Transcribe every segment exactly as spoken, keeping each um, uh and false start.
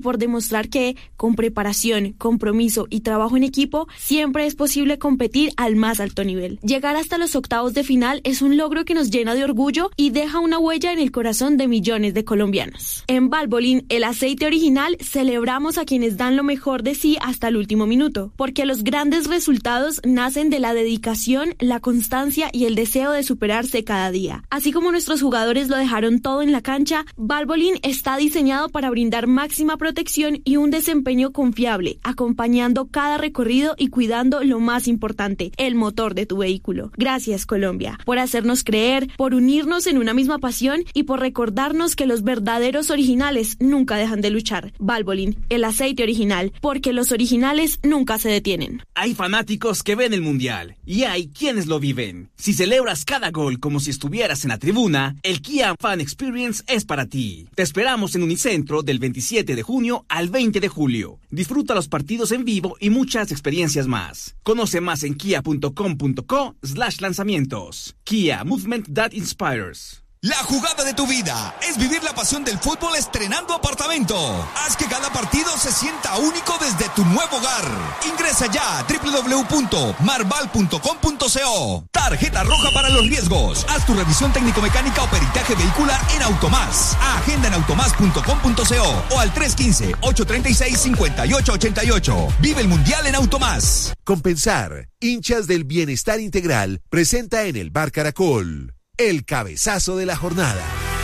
por demostrar que, con preparación, compromiso y trabajo en equipo, siempre es posible competir al más alto nivel. Llegar hasta los octavos de final es un logro que nos llena de orgullo y deja una huella en el corazón de millones de colombianos. En Valvoline, el aceite original, celebramos a quienes dan lo mejor de sí hasta el último minuto, porque los grandes resultados nacen de la dedicación, la constancia y el deseo de superarse cada día. Así como nuestros jugadores lo dejaron todo en la cancha, Valvoline está diseñado para brindar máxima protección y un desempeño confiable, acompañando cada recorrido y cuidando lo más importante, el motor de tu vehículo. Gracias, Colombia, por hacernos creer, por unirnos en una misma pasión y por recordarnos que los verdaderos originales nunca dejan de luchar. Valvoline, el aceite original, porque los originales nunca se detienen. Hay fanáticos que ven el Mundial y hay quienes lo viven. Si celebras cada gol como si estuvieras en la tribuna, el Kia Fan Experience es para ti. Te esperamos en Unicentro del veintisiete de junio al veinte de julio. Disfruta los partidos en vivo y muchas experiencias más. Conoce más en kia punto com punto co slash lanzamientos. Kia, movement that inspires. La jugada de tu vida es vivir la pasión del fútbol estrenando apartamento. Haz que cada partido se sienta único desde tu nuevo hogar. Ingresa ya a doble u doble u doble u punto marval punto com punto co. Tarjeta roja para los riesgos. Haz tu revisión técnico-mecánica o peritaje vehicular en Automás. Agenda en automás punto com punto co o al tres uno cinco, ocho tres seis, cinco ocho ocho ocho. Vive el Mundial en Automás. Compensar, hinchas del bienestar integral, presenta en el Bar Caracol el cabezazo de la jornada.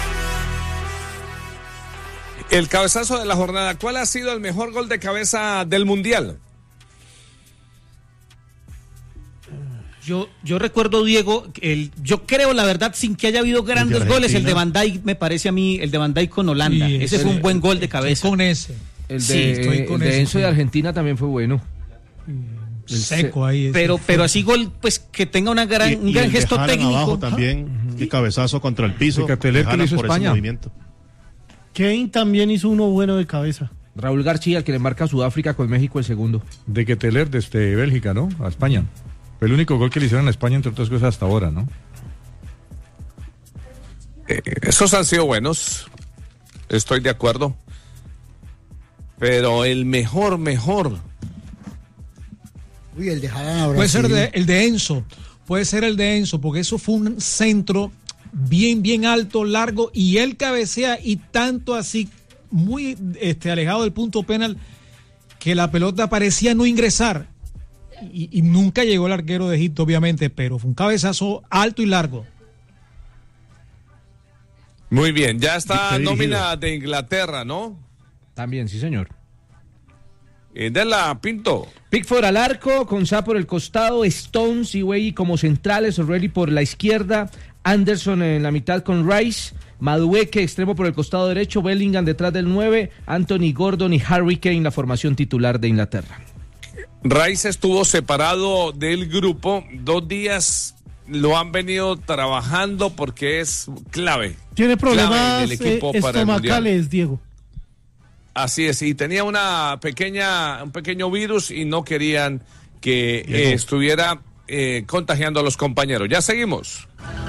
El cabezazo de la jornada. ¿Cuál ha sido el mejor gol de cabeza del Mundial? Yo, yo recuerdo, Diego, el, yo creo, la verdad, sin que haya habido grandes el goles, el de Van Dijk, me parece a mí, el de Van Dijk con Holanda. Sí, ese el, fue un buen gol de cabeza. Con ese. El de, sí, estoy con el de ese, Enzo de Argentina también fue bueno. Seco ahí. Pero, pero así gol, pues que tenga una gran, y, un y gran gesto técnico. Abajo también, uh-huh. Qué cabezazo contra el piso. Que Teler que lo hizo España. Kane también hizo uno bueno de cabeza. Raúl García, el que le marca a Sudáfrica con México el segundo. De que Teler desde Bélgica, ¿no? A España. Fue el único gol que le hicieron a España, entre otras cosas, hasta ahora, ¿no? Eh, esos han sido buenos. Estoy de acuerdo. Pero el mejor, mejor. Uy, el de Jalán puede ser de, el de Enzo, puede ser el de Enzo, porque eso fue un centro bien, bien alto, largo, y él cabecea y tanto así, muy este, alejado del punto penal, que la pelota parecía no ingresar, y, y nunca llegó el arquero de Egipto, obviamente, pero fue un cabezazo alto y largo. Muy bien, ya está nómina de Inglaterra, ¿no? También, sí, señor. Eh, de la Pinto. Pickford al arco, con Sá por el costado, Stones y Way como centrales, O'Reilly por la izquierda, Anderson en la mitad con Rice, Madueke extremo por el costado derecho, Bellingham detrás del nueve, Anthony Gordon y Harry Kane la formación titular de Inglaterra. Rice estuvo separado del grupo dos días, lo han venido trabajando porque es clave. Tiene problemas clave del equipo eh, para el estomacales, Diego. Así es, y tenía una pequeña, un pequeño virus y no querían que eh, estuviera eh, contagiando a los compañeros. Ya seguimos.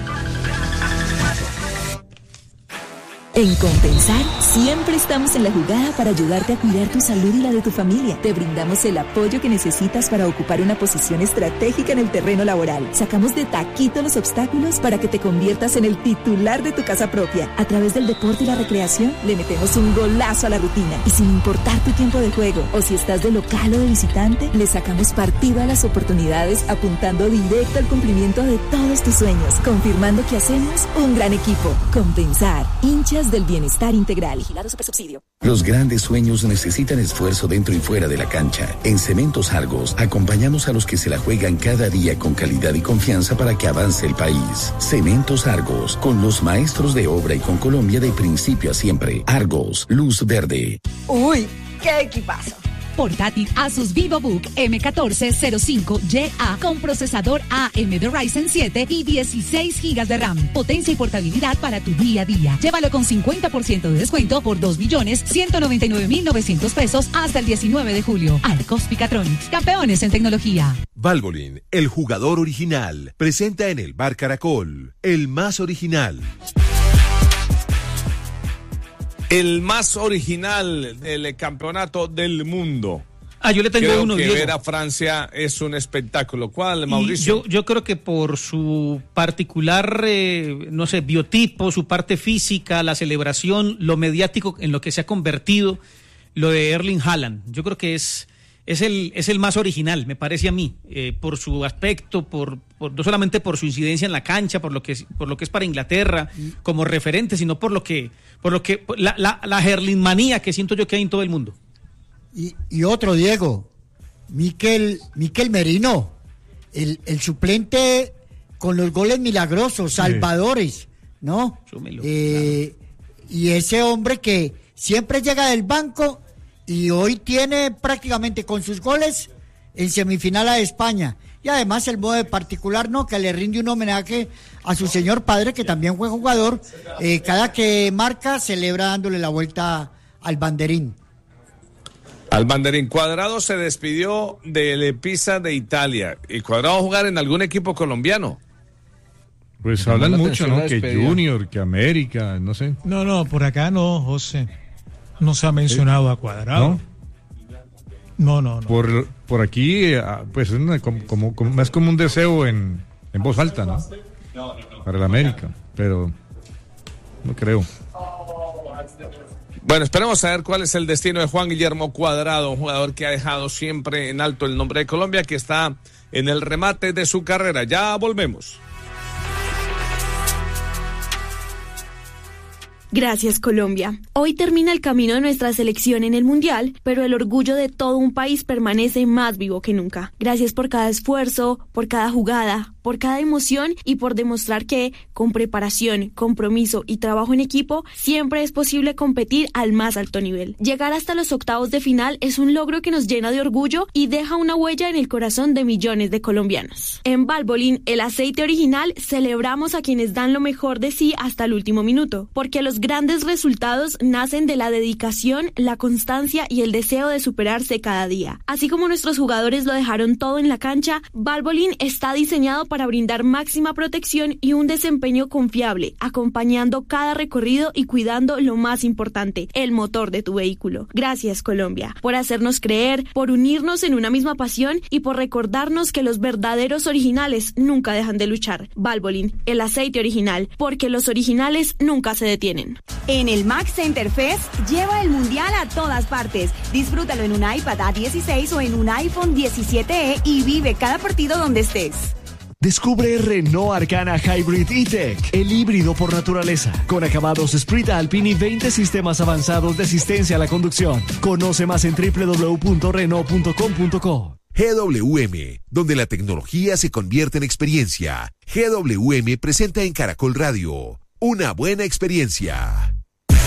En Compensar, siempre estamos en la jugada para ayudarte a cuidar tu salud y la de tu familia. Te brindamos el apoyo que necesitas para ocupar una posición estratégica en el terreno laboral. Sacamos de taquito los obstáculos para que te conviertas en el titular de tu casa propia. A través del deporte y la recreación, le metemos un golazo a la rutina. Y sin importar tu tiempo de juego, o si estás de local o de visitante, le sacamos partido a las oportunidades, apuntando directo al cumplimiento de todos tus sueños, confirmando que hacemos un gran equipo. Compensar, hinchas del bienestar integral. Vigilado Supersubsidio. Los grandes sueños necesitan esfuerzo dentro y fuera de la cancha. En Cementos Argos acompañamos a los que se la juegan cada día con calidad y confianza para que avance el país. Cementos Argos, con los maestros de obra y con Colombia de principio a siempre. Argos, luz verde. Uy, qué equipazo. Portátil Asus VivoBook eme catorce cero cinco Y A con procesador A M D Ryzen siete y dieciséis gigas de RAM. Potencia y portabilidad para tu día a día. Llévalo con cincuenta por ciento de descuento por dos millones ciento noventa y nueve mil novecientos pesos hasta el diecinueve de julio. Arcos Picatronics, campeones en tecnología. Valvoline, el jugador original, presenta en el Bar Caracol, el más original. el más original del campeonato del mundo. Ah, yo le tengo creo uno, que Diego. ver a Francia es un espectáculo. ¿Cuál, Mauricio? Yo, yo creo que por su particular, eh, no sé, biotipo, su parte física, la celebración, lo mediático en lo que se ha convertido, lo de Erling Haaland. Yo creo que es, es, el, es el más original, me parece a mí, eh, por su aspecto, por, por no solamente por su incidencia en la cancha, por lo que es, por lo que es para Inglaterra como referente, sino por lo que, por lo que la, la, la Herlingmanía que siento yo que hay en todo el mundo. Y, y otro, Diego, Miquel, Miquel Merino, el, el suplente con los goles milagrosos, salvadores, ¿no? Súmelo, eh, claro. Y ese hombre que siempre llega del banco y hoy tiene prácticamente con sus goles en semifinal a España. Y además el modo de particular, ¿no? Que le rinde un homenaje a su señor padre, que también fue jugador. Eh, cada que marca, celebra dándole la vuelta al banderín. Al banderín. Cuadrado se despidió del Pisa de Italia. ¿Y Cuadrado va a jugar en algún equipo colombiano? Pues hablan mucho, ¿no? Que Junior, que América, no sé. No, no, por acá no, José. No se ha mencionado a Cuadrado. ¿No? No, no, no. Por, por aquí, pues es una, como, como, como, más como un deseo en, en voz alta, ¿no? Para el América, pero no creo. Bueno, esperemos a ver cuál es el destino de Juan Guillermo Cuadrado, un jugador que ha dejado siempre en alto el nombre de Colombia, que está en el remate de su carrera. Ya volvemos. Gracias, Colombia. Hoy termina el camino de nuestra selección en el Mundial, pero el orgullo de todo un país permanece más vivo que nunca. Gracias por cada esfuerzo, por cada jugada, por cada emoción y por demostrar que, con preparación, compromiso y trabajo en equipo, siempre es posible competir al más alto nivel. Llegar hasta los octavos de final es un logro que nos llena de orgullo y deja una huella en el corazón de millones de colombianos. En Valvoline, el aceite original, celebramos a quienes dan lo mejor de sí hasta el último minuto, porque los grandes resultados nacen de la dedicación, la constancia y el deseo de superarse cada día. Así como nuestros jugadores lo dejaron todo en la cancha, Valvoline está diseñado para brindar máxima protección y un desempeño confiable, acompañando cada recorrido y cuidando lo más importante, el motor de tu vehículo. Gracias, Colombia, por hacernos creer, por unirnos en una misma pasión y por recordarnos que los verdaderos originales nunca dejan de luchar. Valvoline, el aceite original, porque los originales nunca se detienen. En el Max Center Fest, lleva el mundial a todas partes. Disfrútalo en un iPad A dieciséis o en un iPhone diecisiete E y vive cada partido donde estés. Descubre Renault Arcana Hybrid E-Tech, el híbrido por naturaleza, con acabados Sprint Alpine y veinte sistemas avanzados de asistencia a la conducción. Conoce más en doble u doble u doble u punto renault punto com punto co. G W M, donde la tecnología se convierte en experiencia. G W M presenta en Caracol Radio una buena experiencia.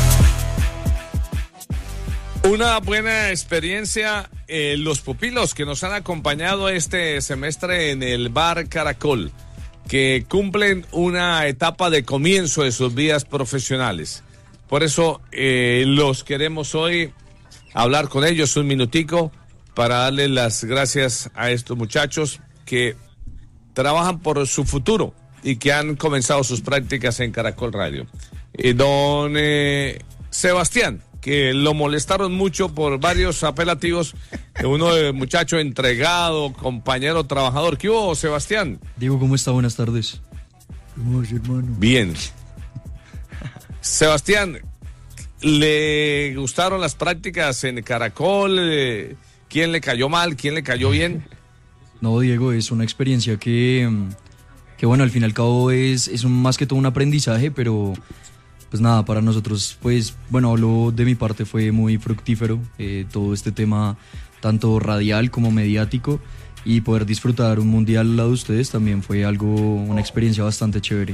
Una buena experiencia, eh, los pupilos que nos han acompañado este semestre en el Bar Caracol, que cumplen una etapa de comienzo de sus vidas profesionales. Por eso eh, los queremos hoy hablar con ellos un minutico para darles las gracias a estos muchachos que trabajan por su futuro y que han comenzado sus prácticas en Caracol Radio. Eh, don eh, Sebastián, que lo molestaron mucho por varios apelativos, uno de muchacho entregado, compañero trabajador. ¿Qué hubo, Sebastián? Diego, ¿cómo está? Buenas tardes. ¿Cómo es, hermano? Bien. Sebastián, ¿le gustaron las prácticas en Caracol? ¿Quién le cayó mal? ¿Quién le cayó bien? No, Diego, es una experiencia que, que bueno, al fin y al cabo es, es un, más que todo un aprendizaje, pero pues nada, para nosotros, pues, bueno, hablo de mi parte, fue muy fructífero eh, todo este tema, tanto radial como mediático, y poder disfrutar un mundial al lado de ustedes también fue algo, una experiencia bastante chévere.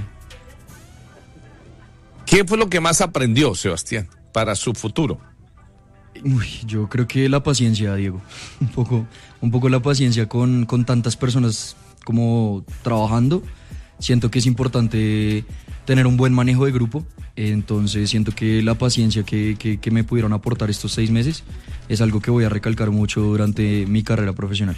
¿Qué fue lo que más aprendió, Sebastián, para su futuro? Uy, yo creo que la paciencia, Diego, un poco, un poco la paciencia con, con tantas personas como trabajando. Siento que es importante tener un buen manejo de grupo, entonces siento que la paciencia que, que, que me pudieron aportar estos seis meses es algo que voy a recalcar mucho durante mi carrera profesional.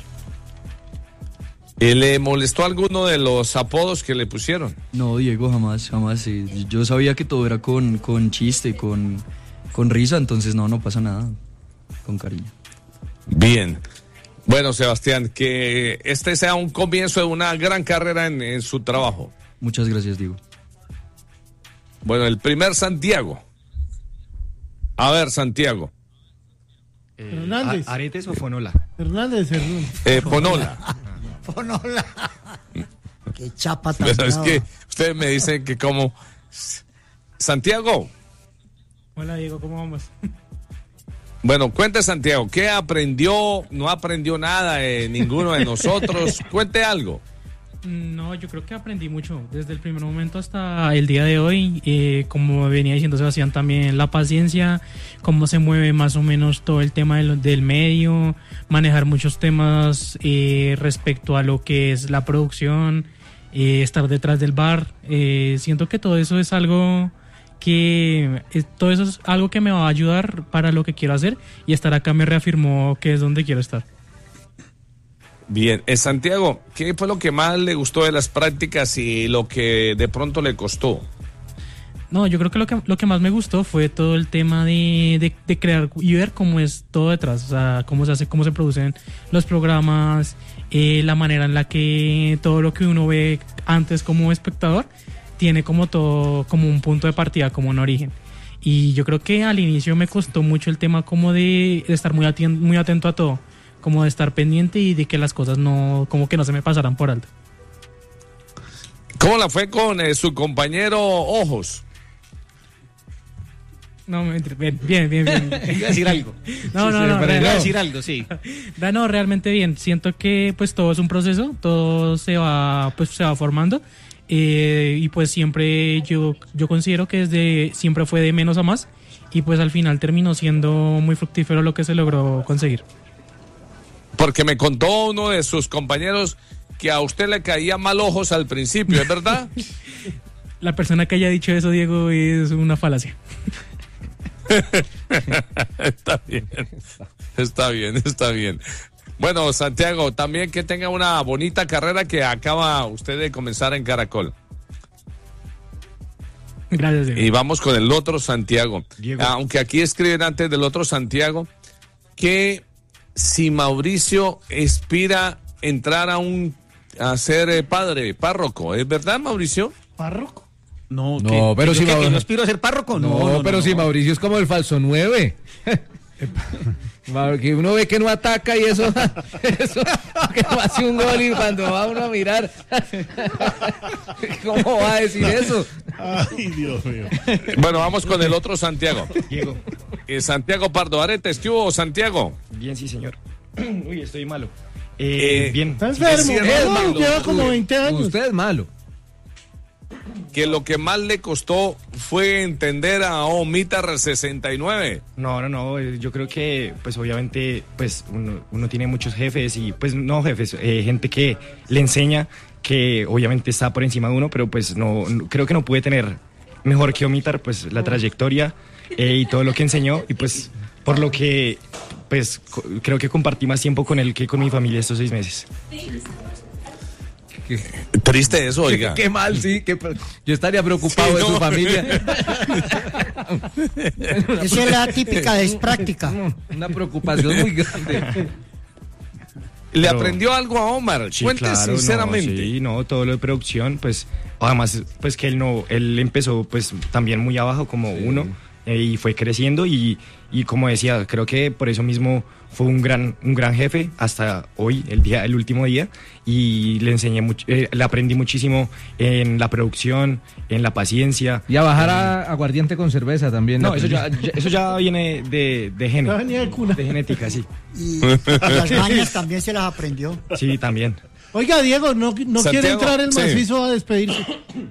¿Le molestó alguno de los apodos que le pusieron? No, Diego, jamás, jamás. Eh, yo sabía que todo era con, con chiste, con, con risa, entonces no, no pasa nada, con cariño. Bien. Bueno, Sebastián, que este sea un comienzo de una gran carrera en, en su trabajo. Muchas gracias, Diego. Bueno, el primer Santiago. A ver, Santiago. Eh, Hernández. ¿Aretes o Fonola? Hernández, Hernández. Eh, Fonola. Fonola. Qué chapa tan Pero es brava. que ustedes me dicen que como... Santiago. Hola, Diego, ¿cómo vamos? Bueno, cuente, Santiago, ¿qué aprendió? ¿No aprendió nada eh, ninguno de nosotros? Cuente algo. No, yo creo que aprendí mucho desde el primer momento hasta el día de hoy. Eh, como venía diciendo Sebastián también, la paciencia, cómo se mueve más o menos todo el tema del, del medio, manejar muchos temas eh, respecto a lo que es la producción, eh, estar detrás del bar. Eh, siento que todo eso es algo que eh, todo eso es algo que me va a ayudar para lo que quiero hacer, y estar acá me reafirmó que es donde quiero estar. Bien, eh, Santiago, ¿qué fue lo que más le gustó de las prácticas y lo que de pronto le costó? No, yo creo que lo que, lo que más me gustó fue todo el tema de, de, de crear y ver cómo es todo detrás, o sea, cómo se hace, cómo se producen los programas, eh, la manera en la que todo lo que uno ve antes como espectador tiene como todo, como un punto de partida, como un origen. Y yo creo que al inicio me costó mucho el tema como de, de estar muy atento, muy atento a todo, como de estar pendiente y de que las cosas no, como que no se me pasaran por alto. ¿Cómo la fue con eh, su compañero Ojos? No, bien, bien, bien, bien. Iba a decir algo. No, Sí, no, sí, no. pero real- iba a decir algo, sí. No, no, realmente bien. Siento que pues todo es un proceso, todo se va, pues se va formando. Eh, y pues siempre yo, yo considero que desde siempre fue de menos a más, y pues al final terminó siendo muy fructífero lo que se logró conseguir. Porque me contó uno de sus compañeros que a usted le caía mal Ojos al principio, ¿es verdad? La persona que haya dicho eso, Diego, es una falacia. Está bien, está bien, está bien. Bueno, Santiago, también que tenga una bonita carrera que acaba usted de comenzar en Caracol. Gracias, Diego. Y vamos con el otro Santiago. Diego. Aunque aquí escriben antes del otro Santiago que si Mauricio aspira entrar a un a ser eh, padre, párroco, ¿es verdad, Mauricio? ¿Párroco? No, No, pero si ¿que, que Mauricio- no aspiro a ser párroco? No, No, no, pero no, si no. Mauricio es como el falso nueve. Que uno ve que no ataca y eso, eso que no hace un gol, y cuando va uno a mirar, ¿cómo va a decir eso? Ay, Dios mío. Bueno, vamos con el otro Santiago. Diego. Eh, Santiago Pardo Aretes, ¿qué hubo, Santiago? Bien, sí, señor. Uy, estoy malo. Eh, Eh, bien. Está enfermo. Sí, No, hermano. lleva como veinte años. Usted es malo. Que lo que más le costó fue entender a Omitar sesenta y nueve. No, no, no, eh, yo creo que pues obviamente pues uno, uno tiene muchos jefes y pues no jefes, eh, gente que le enseña, que obviamente está por encima de uno, pero pues no, no- creo que no puede tener mejor que Omitar pues la trayectoria eh, y todo lo que enseñó, y pues por lo que pues co- creo que compartí más tiempo con él que con mi familia estos seis meses. Triste eso, oiga. Qué, qué mal, sí. qué pre- yo estaría preocupado Sí, de no. su familia. Esa es la típica despráctica. Una preocupación muy grande. ¿Le Pero- aprendió algo a Omar? Sí, Cuente claro, sinceramente. No, sí, no, todo lo de producción, pues, además, pues que él no, él empezó, pues, también muy abajo como uno, eh, y fue creciendo y, y como decía, creo que por eso mismo fue un gran, un gran jefe hasta hoy, el día, el último día, y le enseñé mucho, eh, le aprendí muchísimo en la producción, en la paciencia. Y a bajar a aguardiente con cerveza también. No, le eso ya, aprendí. ya- eso ya viene de, de gene, Ya venía de cuna. de genética, sí. Y las mañas también se las aprendió. Sí, también. Oiga, Diego, no, no quiere Santiago, entrar el sí. macizo a despedirse.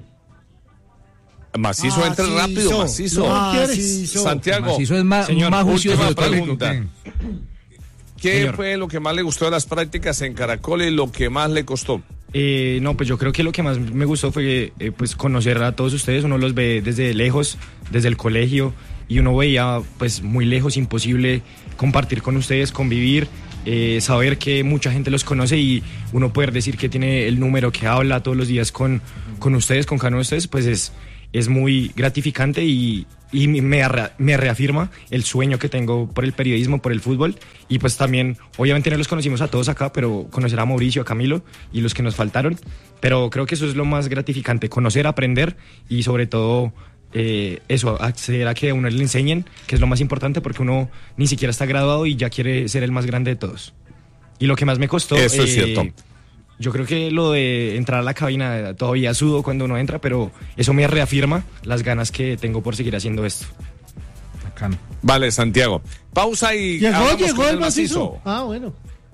Macizo, Ah, entre sí, rápido, so. macizo. Ah, ¿Quieres? sí, so. Santiago, Macizo es más, Señor, más juicioso última de todo el pregunta. mundo. ¿Qué Señor. fue lo que más le gustó de las prácticas en Caracol y lo que más le costó? Eh, no, pues yo creo que lo que más me gustó fue eh, pues conocer a todos ustedes. Uno los ve desde lejos, desde el colegio, y uno veía pues muy lejos, imposible compartir con ustedes, convivir, eh, saber que mucha gente los conoce y uno poder decir que tiene el número, que habla todos los días con, con ustedes, con cada uno de ustedes, pues es, es muy gratificante y, y me, re, me reafirma el sueño que tengo por el periodismo, por el fútbol, y pues también, obviamente no los conocimos a todos acá, pero conocer a Mauricio, a Camilo y los que nos faltaron, pero creo que eso es lo más gratificante, conocer, aprender y sobre todo eh, eso, acceder a que a uno le enseñen, que es lo más importante porque uno ni siquiera está graduado y ya quiere ser el más grande de todos. Y lo que más me costó... Eso es eh, cierto. Yo creo que lo de entrar a la cabina, todavía sudo cuando uno entra, pero eso me reafirma las ganas que tengo por seguir haciendo esto. Bacano. Vale, Santiago. Pausa y Llegó, hablamos llegó con el el macizo. Ah, bueno.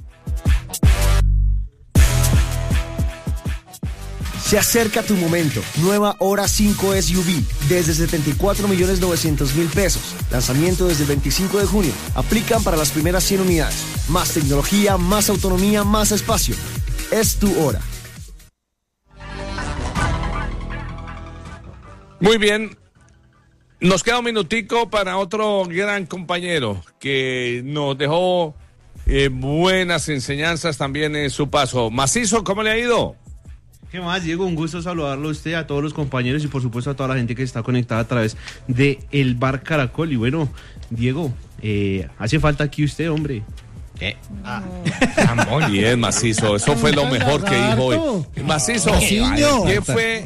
Se acerca tu momento. Nueva Hora cinco S U V desde setenta y cuatro millones novecientos mil pesos. Lanzamiento desde el veinticinco de junio. Aplican para las primeras cien unidades. Más tecnología, más autonomía, más espacio. Es tu hora. Muy bien. Nos queda un minutico para otro gran compañero que nos dejó eh, buenas enseñanzas también en su paso. Macizo, ¿cómo le ha ido? ¿Qué más, Diego? Un gusto saludarlo a usted, a todos los compañeros y por supuesto a toda la gente que está conectada a través de el Bar Caracol. Y bueno, Diego, eh, hace falta aquí usted, hombre. ¿Qué? Ah. Muy bien, Macizo. Eso fue lo mejor que dijo hoy. Macizo, ¿qué fue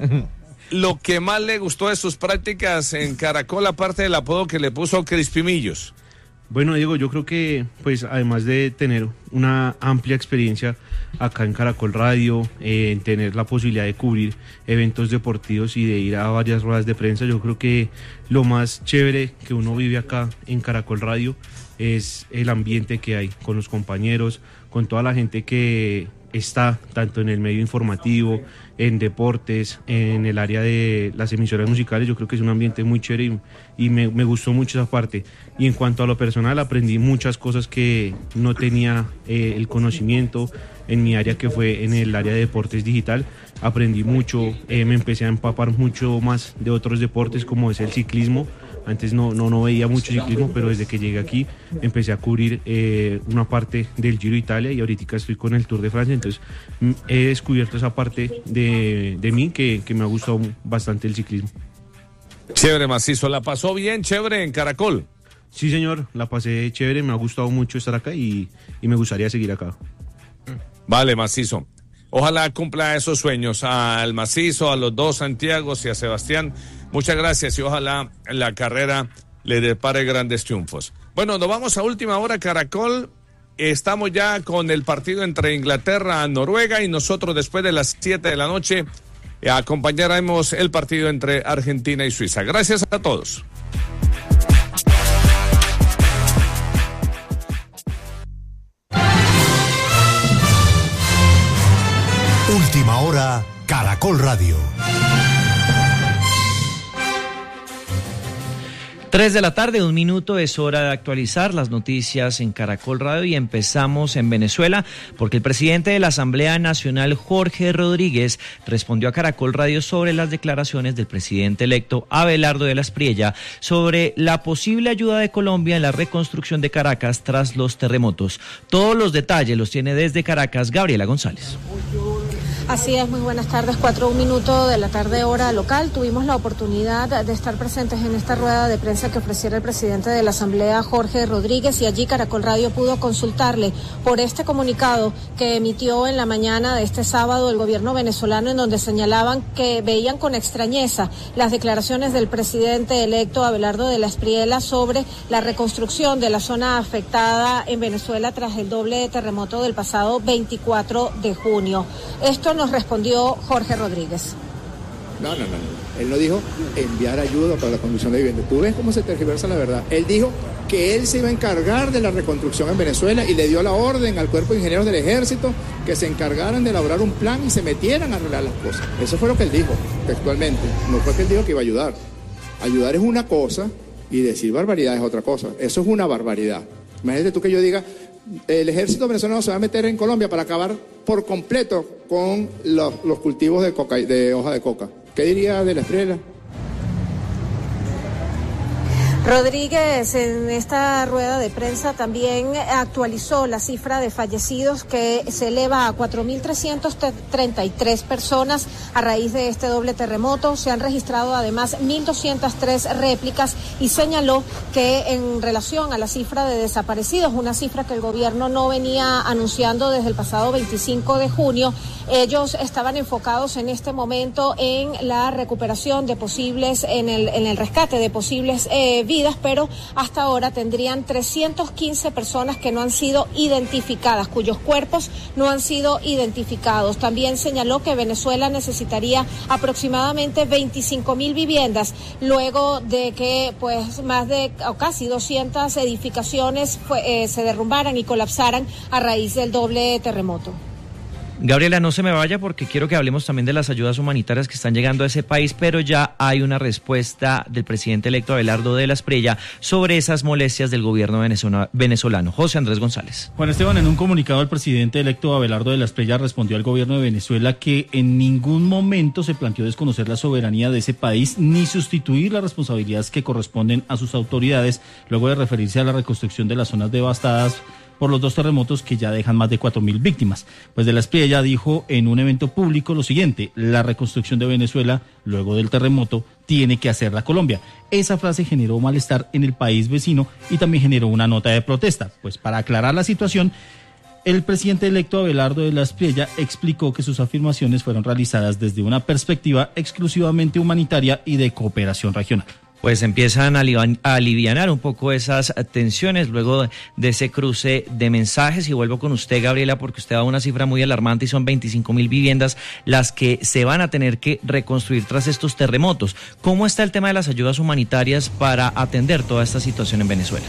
lo que más le gustó de sus prácticas en Caracol, aparte del apodo que le puso Crispimillos? Bueno, Diego, yo creo que, pues, además de tener una amplia experiencia acá en Caracol Radio, eh, tener la posibilidad de cubrir eventos deportivos y de ir a varias ruedas de prensa, yo creo que lo más chévere que uno vive acá en Caracol Radio es el ambiente que hay con los compañeros, con toda la gente que está tanto en el medio informativo, en deportes, en el área de las emisoras musicales. Yo creo que es un ambiente muy chévere y, y me, me gustó mucho esa parte. Y en cuanto a lo personal, aprendí muchas cosas que no tenía eh, el conocimiento en mi área, que fue en el área de deportes digital. Aprendí mucho, eh, me empecé a empapar mucho más de otros deportes como es el ciclismo. Antes no, no, no veía mucho ciclismo, pero desde que llegué aquí empecé a cubrir eh, una parte del Giro de Italia y ahorita estoy con el Tour de Francia. Entonces he descubierto esa parte de, de mí que, que me ha gustado bastante el ciclismo. Chévere, Macizo. ¿La pasó bien, chévere en Caracol? Sí, señor, la pasé chévere, me ha gustado mucho estar acá y, y me gustaría seguir acá. Vale, Macizo. Ojalá cumpla esos sueños al Macizo, a los dos Santiagos y a Sebastián. Muchas gracias y ojalá la carrera le depare grandes triunfos. Bueno, nos vamos a última hora, Caracol. Estamos ya con el partido entre Inglaterra y Noruega y nosotros después de las siete de la noche acompañaremos el partido entre Argentina y Suiza. Gracias a todos. Última hora, Caracol Radio. Tres de la tarde, un minuto, es hora de actualizar las noticias en Caracol Radio y empezamos en Venezuela porque el presidente de la Asamblea Nacional, Jorge Rodríguez, respondió a Caracol Radio sobre las declaraciones del presidente electo Abelardo de la Espriella sobre la posible ayuda de Colombia en la reconstrucción de Caracas tras los terremotos. Todos los detalles los tiene desde Caracas Gabriela González. Así es, muy buenas tardes, cuatro un minuto de la tarde hora local. Tuvimos la oportunidad de estar presentes en esta rueda de prensa que ofreciera el presidente de la Asamblea, Jorge Rodríguez, y allí Caracol Radio pudo consultarle por este comunicado que emitió en la mañana de este sábado el gobierno venezolano, en donde señalaban que veían con extrañeza las declaraciones del presidente electo Abelardo de la Espriella sobre la reconstrucción de la zona afectada en Venezuela tras el doble terremoto del pasado veinticuatro de junio. Esto nos respondió Jorge Rodríguez. No, no, no. Él no dijo enviar ayuda para la construcción de vivienda. Tú ves cómo se tergiversa la verdad. Él dijo que él se iba a encargar de la reconstrucción en Venezuela y le dio la orden al cuerpo de ingenieros del ejército que se encargaran de elaborar un plan y se metieran a arreglar las cosas. Eso fue lo que él dijo textualmente. No fue que él dijo que iba a ayudar. Ayudar es una cosa y decir barbaridad es otra cosa. Eso es una barbaridad. Imagínate tú que yo diga, el ejército venezolano se va a meter en Colombia para acabar por completo con los, los cultivos de coca, de hoja de coca. ¿Qué diría de la Espriella? Rodríguez en esta rueda de prensa también actualizó la cifra de fallecidos, que se eleva a cuatro mil trescientas treinta y tres personas a raíz de este doble terremoto. Se han registrado además mil doscientas tres réplicas y señaló que en relación a la cifra de desaparecidos, una cifra que el gobierno no venía anunciando desde el pasado veinticinco de junio, ellos estaban enfocados en este momento en la recuperación de posibles, en el, en el rescate de posibles eh, vidas, pero hasta ahora tendrían trescientas quince personas que no han sido identificadas, cuyos cuerpos no han sido identificados. También señaló que Venezuela necesitaría aproximadamente veinticinco mil viviendas, luego de que pues más de o casi doscientas edificaciones fue, eh, se derrumbaran y colapsaran a raíz del doble terremoto. Gabriela, no se me vaya porque quiero que hablemos también de las ayudas humanitarias que están llegando a ese país, pero ya hay una respuesta del presidente electo Abelardo de la Espriella sobre esas molestias del gobierno venezolano. José Andrés González. Juan Esteban, en un comunicado el presidente electo Abelardo de la Espriella respondió al gobierno de Venezuela que en ningún momento se planteó desconocer la soberanía de ese país ni sustituir las responsabilidades que corresponden a sus autoridades, luego de referirse a la reconstrucción de las zonas devastadas por los dos terremotos que ya dejan más de cuatro mil víctimas. Pues de la Espriella dijo en un evento público lo siguiente: la reconstrucción de Venezuela luego del terremoto tiene que hacerla Colombia. Esa frase generó malestar en el país vecino y también generó una nota de protesta. Pues para aclarar la situación, el presidente electo Abelardo de la Espriella explicó que sus afirmaciones fueron realizadas desde una perspectiva exclusivamente humanitaria y de cooperación regional. Pues empiezan a alivianar un poco esas tensiones luego de ese cruce de mensajes. Y vuelvo con usted, Gabriela, porque usted da una cifra muy alarmante y son veinticinco mil viviendas las que se van a tener que reconstruir tras estos terremotos. ¿Cómo está el tema de las ayudas humanitarias para atender toda esta situación en Venezuela?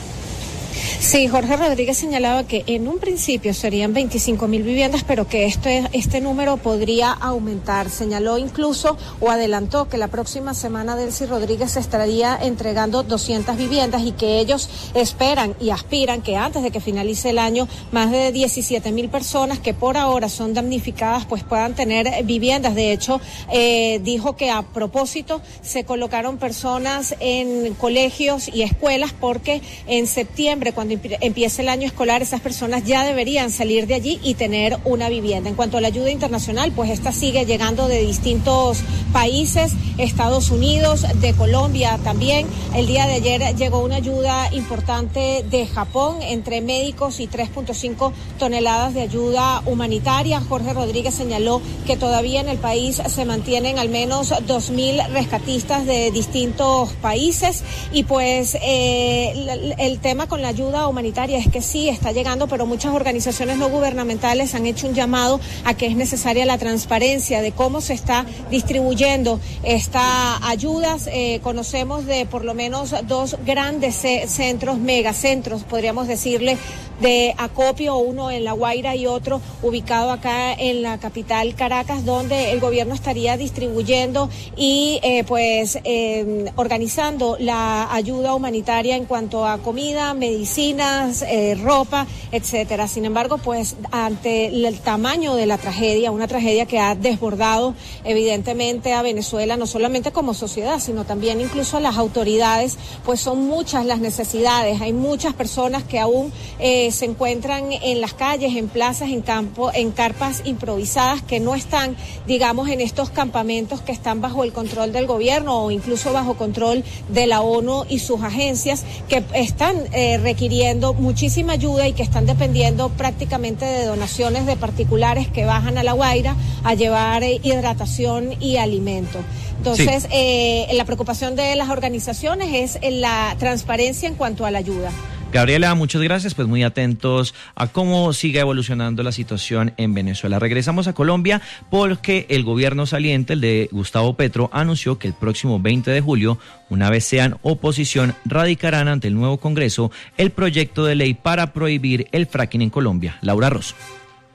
Sí, Jorge Rodríguez señalaba que en un principio serían veinticinco mil viviendas, pero que este, este número podría aumentar. Señaló incluso o adelantó que la próxima semana Delcy Rodríguez estaría entregando doscientas viviendas y que ellos esperan y aspiran que antes de que finalice el año más de diecisiete mil personas que por ahora son damnificadas pues puedan tener viviendas. De hecho, eh, dijo que a propósito se colocaron personas en colegios y escuelas porque en septiembre, cuando empiece el año escolar, esas personas ya deberían salir de allí y tener una vivienda. En cuanto a la ayuda internacional, pues esta sigue llegando de distintos países, Estados Unidos, de Colombia también. El día de ayer llegó una ayuda importante de Japón, entre médicos y tres punto cinco toneladas de ayuda humanitaria. Jorge Rodríguez señaló que todavía en el país se mantienen al menos dos mil rescatistas de distintos países y pues eh, el, el tema con la ayuda humanitaria es que sí está llegando, pero muchas organizaciones no gubernamentales han hecho un llamado a que es necesaria la transparencia de cómo se está distribuyendo esta ayudas. Eh, conocemos de por lo menos dos grandes ce- centros, megacentros, podríamos decirle, de acopio, uno en La Guaira y otro ubicado acá en la capital Caracas, donde el gobierno estaría distribuyendo y eh, pues eh, organizando la ayuda humanitaria en cuanto a comida, medicinas, eh, ropa, etcétera. Sin embargo, pues ante el tamaño de la tragedia, una tragedia que ha desbordado evidentemente a Venezuela, no solamente como sociedad, sino también incluso a las autoridades, pues son muchas las necesidades. Hay muchas personas que aún eh, se encuentran en las calles, en plazas, en campo, en carpas improvisadas que no están, digamos, en estos campamentos que están bajo el control del gobierno o incluso bajo control de la ONU y sus agencias, que están eh, requiriendo muchísima ayuda y que están dependiendo prácticamente de donaciones de particulares que bajan a La Guaira a llevar eh, hidratación y alimento. Entonces, sí. eh, la preocupación de las organizaciones es en la transparencia en cuanto a la ayuda. Gabriela, muchas gracias, pues muy atentos a cómo sigue evolucionando la situación en Venezuela. Regresamos a Colombia porque el gobierno saliente, el de Gustavo Petro, anunció que el próximo veinte de julio, una vez sean oposición, radicarán ante el nuevo Congreso el proyecto de ley para prohibir el fracking en Colombia. Laura Rosso.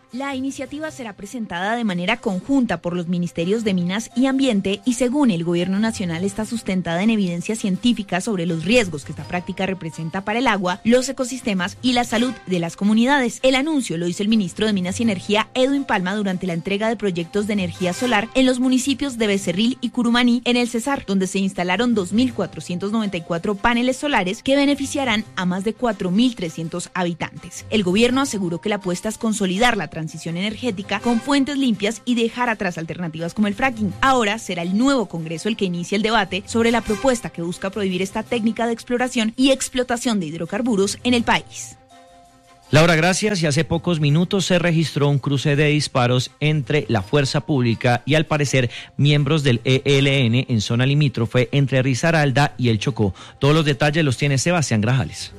La iniciativa será presentada de manera conjunta por los ministerios de Minas y Ambiente y, según el Gobierno Nacional, está sustentada en evidencia científica sobre los riesgos que esta práctica representa para el agua, los ecosistemas y la salud de las comunidades. El anuncio lo hizo el ministro de Minas y Energía, Edwin Palma, durante la entrega de proyectos de energía solar en los municipios de Becerril y Curumaní, en el Cesar, donde se instalaron dos mil cuatrocientos noventa y cuatro paneles solares que beneficiarán a más de cuatro mil trescientos habitantes. El gobierno aseguró que la apuesta es consolidar la transición energética con fuentes limpias y dejar atrás alternativas como el fracking. Ahora será el nuevo Congreso el que inicie el debate sobre la propuesta que busca prohibir esta técnica de exploración y explotación de hidrocarburos en el país. Laura, gracias. Y hace pocos minutos se registró un cruce de disparos entre la fuerza pública y, al parecer, miembros del E L N en zona limítrofe entre Risaralda y el Chocó. Todos los detalles los tiene Sebastián Grajales.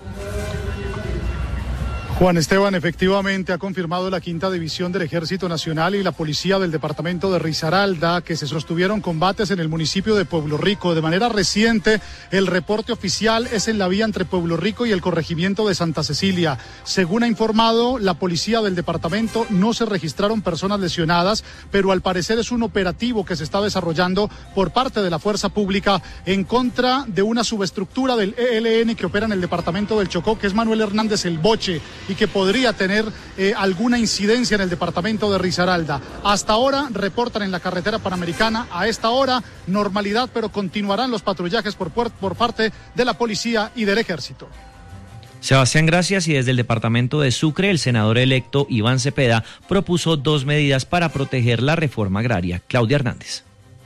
Juan Esteban, efectivamente ha confirmado la Quinta División del Ejército Nacional y la Policía del Departamento de Risaralda que se sostuvieron combates en el municipio de Pueblo Rico. De manera reciente, el reporte oficial es en la vía entre Pueblo Rico y el corregimiento de Santa Cecilia. Según ha informado la Policía del Departamento, no se registraron personas lesionadas, pero al parecer es un operativo que se está desarrollando por parte de la Fuerza Pública en contra de una subestructura del E L N que opera en el Departamento del Chocó, que es Manuel Hernández El Boche, y que podría tener eh, alguna incidencia en el departamento de Risaralda. Hasta ahora reportan en la carretera panamericana, a esta hora normalidad, pero continuarán los patrullajes por, por parte de la policía y del ejército. Sebastián, gracias. Y desde el departamento de Sucre, el senador electo Iván Cepeda propuso dos medidas para proteger la reforma agraria. Claudia Hernández.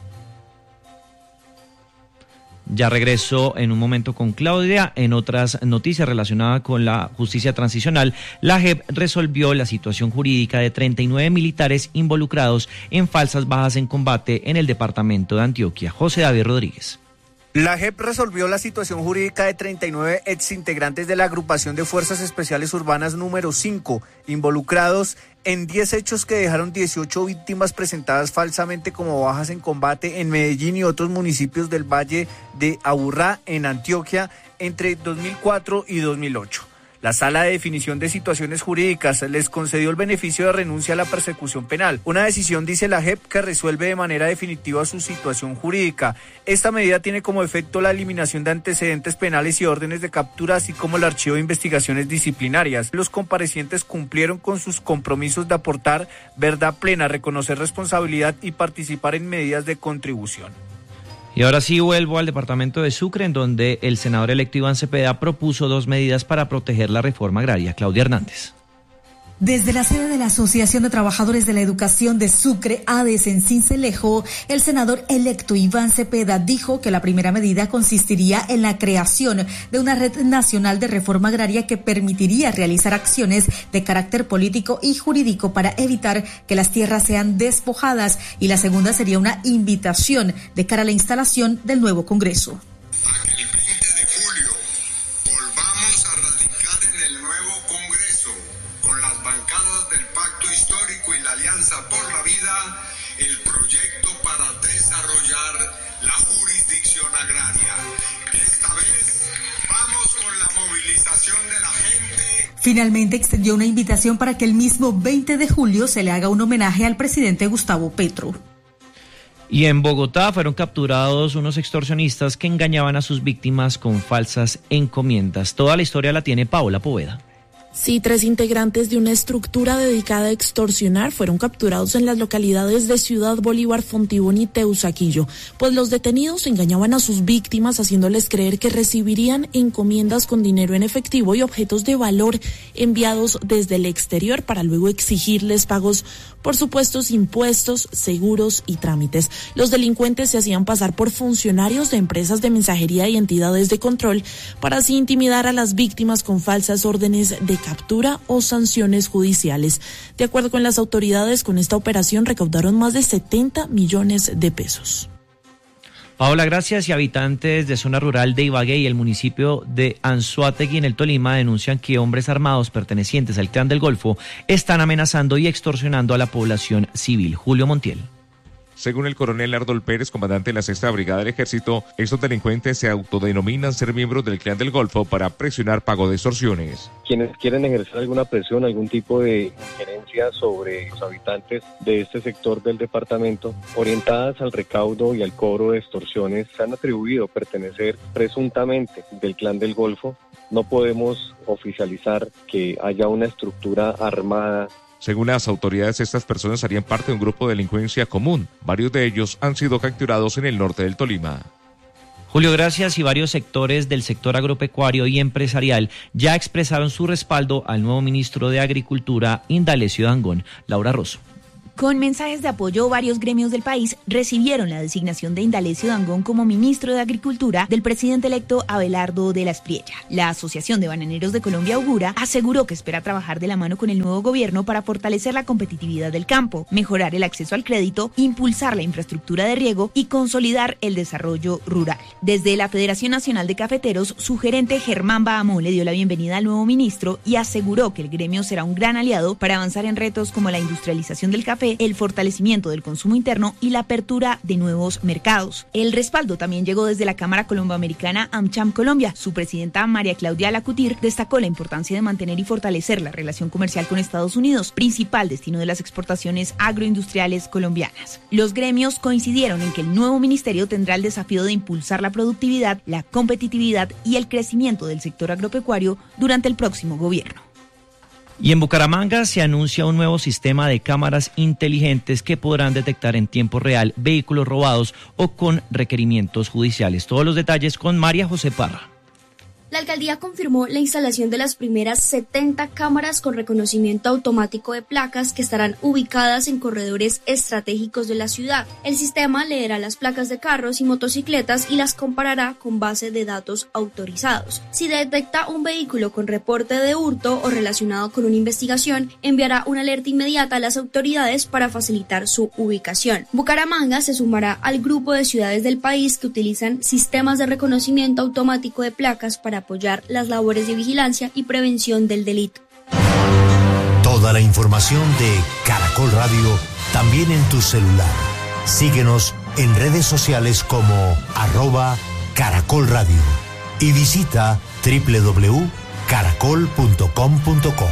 Ya regreso en un momento con Claudia. En otras noticias relacionadas con la justicia transicional, la J E P resolvió la situación jurídica de treinta y nueve militares involucrados en falsas bajas en combate en el departamento de Antioquia. José David Rodríguez. La J E P resolvió la situación jurídica de treinta y nueve exintegrantes de la Agrupación de Fuerzas Especiales Urbanas número cinco, involucrados en diez hechos que dejaron dieciocho víctimas presentadas falsamente como bajas en combate en Medellín y otros municipios del Valle de Aburrá, en Antioquia, entre dos mil cuatro y dos mil ocho. La Sala de Definición de Situaciones Jurídicas les concedió el beneficio de renuncia a la persecución penal. Una decisión, dice la J E P, que resuelve de manera definitiva su situación jurídica. Esta medida tiene como efecto la eliminación de antecedentes penales y órdenes de captura, así como el archivo de investigaciones disciplinarias. Los comparecientes cumplieron con sus compromisos de aportar verdad plena, reconocer responsabilidad y participar en medidas de contribución. Y ahora sí vuelvo al departamento de Sucre, en donde el senador electo Iván Cepeda propuso dos medidas para proteger la reforma agraria. Claudia Hernández. Desde la sede de la Asociación de Trabajadores de la Educación de Sucre, ADES, en Sincelejo, el senador electo Iván Cepeda dijo que la primera medida consistiría en la creación de una red nacional de reforma agraria que permitiría realizar acciones de carácter político y jurídico para evitar que las tierras sean despojadas, y la segunda sería una invitación de cara a la instalación del nuevo Congreso. Por la vida, el proyecto para desarrollar la jurisdicción agraria. Esta vez vamos con la movilización de la gente. Finalmente extendió una invitación para que el mismo veinte de julio se le haga un homenaje al presidente Gustavo Petro. Y en Bogotá fueron capturados unos extorsionistas que engañaban a sus víctimas con falsas encomiendas. Toda la historia la tiene Paola Poveda. Sí, tres integrantes de una estructura dedicada a extorsionar fueron capturados en las localidades de Ciudad Bolívar, Fontibón y Teusaquillo, pues los detenidos engañaban a sus víctimas haciéndoles creer que recibirían encomiendas con dinero en efectivo y objetos de valor enviados desde el exterior para luego exigirles pagos por supuestos impuestos, seguros y trámites. Los delincuentes se hacían pasar por funcionarios de empresas de mensajería y entidades de control para así intimidar a las víctimas con falsas órdenes de captura o sanciones judiciales. De acuerdo con las autoridades, con esta operación recaudaron más de setenta millones de pesos. Paola, gracias. Y habitantes de zona rural de Ibagué y el municipio de Anzoátegui en el Tolima denuncian que hombres armados pertenecientes al Clan del Golfo están amenazando y extorsionando a la población civil. Julio Montiel. Según el coronel Ardol Pérez, comandante de la sexta Brigada del Ejército, estos delincuentes se autodenominan ser miembros del Clan del Golfo para presionar pago de extorsiones. Quienes quieren ejercer alguna presión, algún tipo de injerencia sobre los habitantes de este sector del departamento, orientadas al recaudo y al cobro de extorsiones, se han atribuido pertenecer presuntamente del Clan del Golfo. No podemos oficializar que haya una estructura armada. Según las autoridades, estas personas harían parte de un grupo de delincuencia común. Varios de ellos han sido capturados en el norte del Tolima. Julio, gracias. Y varios sectores del sector agropecuario y empresarial ya expresaron su respaldo al nuevo ministro de Agricultura, Indalecio Dangond. Laura Rosso. Con mensajes de apoyo, varios gremios del país recibieron la designación de Indalecio Dangond como ministro de Agricultura del presidente electo Abelardo de la Espriella. La Asociación de Bananeros de Colombia, Augura, aseguró que espera trabajar de la mano con el nuevo gobierno para fortalecer la competitividad del campo, mejorar el acceso al crédito, impulsar la infraestructura de riego y consolidar el desarrollo rural. Desde la Federación Nacional de Cafeteros, su gerente Germán Bahamón le dio la bienvenida al nuevo ministro y aseguró que el gremio será un gran aliado para avanzar en retos como la industrialización del café, el fortalecimiento del consumo interno y la apertura de nuevos mercados. El respaldo también llegó desde la Cámara Colomboamericana AmCham Colombia. Su presidenta María Claudia Alacutir destacó la importancia de mantener y fortalecer la relación comercial con Estados Unidos, principal destino de las exportaciones agroindustriales colombianas. Los gremios coincidieron en que el nuevo ministerio tendrá el desafío de impulsar la productividad, la competitividad y el crecimiento del sector agropecuario durante el próximo gobierno. Y en Bucaramanga se anuncia un nuevo sistema de cámaras inteligentes que podrán detectar en tiempo real vehículos robados o con requerimientos judiciales. Todos los detalles con María José Parra. La alcaldía confirmó la instalación de las primeras setenta cámaras con reconocimiento automático de placas que estarán ubicadas en corredores estratégicos de la ciudad. El sistema leerá las placas de carros y motocicletas y las comparará con base de datos autorizados. Si detecta un vehículo con reporte de hurto o relacionado con una investigación, enviará una alerta inmediata a las autoridades para facilitar su ubicación. Bucaramanga se sumará al grupo de ciudades del país que utilizan sistemas de reconocimiento automático de placas para apoyar las labores de vigilancia y prevención del delito. Toda la información de Caracol Radio también en tu celular. Síguenos en redes sociales como arroba Caracol Radio y visita doble u doble u doble u punto caracol punto com punto co.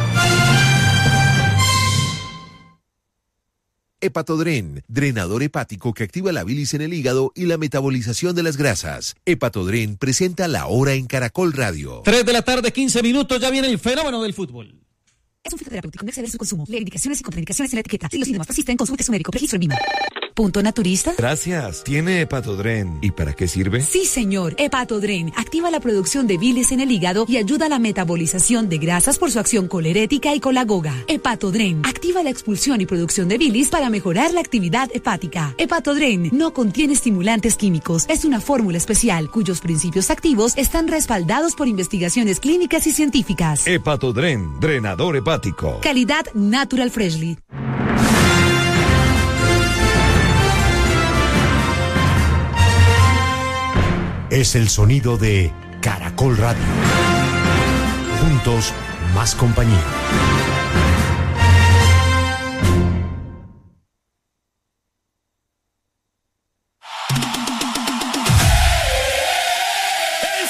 Hepatodren, drenador hepático que activa la bilis en el hígado y la metabolización de las grasas. Hepatodren presenta La Hora en Caracol Radio. Tres de la tarde, quince minutos, ya viene el fenómeno del fútbol. Es un fitoterapéutico, no exceder su consumo. Lee indicaciones y contraindicaciones en la etiqueta. Si los síntomas persisten, consulte su médico. Registro en Vima. ¿Punto naturista? Gracias. ¿Tiene Hepatodren? ¿Y para qué sirve? Sí, señor. Hepatodren activa la producción de bilis en el hígado y ayuda a la metabolización de grasas por su acción colerética y colagoga. Hepatodren activa la expulsión y producción de bilis para mejorar la actividad hepática. Hepatodren no contiene estimulantes químicos. Es una fórmula especial cuyos principios activos están respaldados por investigaciones clínicas y científicas. Hepatodren, drenador hepático. Calidad Natural Freshly. Es el sonido de Caracol Radio. Juntos, más compañía.